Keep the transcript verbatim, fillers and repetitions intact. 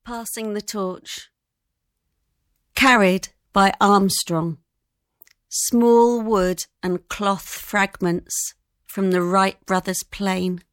Passing the torch. Carried by Armstrong. Small wood and cloth fragments from the Wright brothers' plane.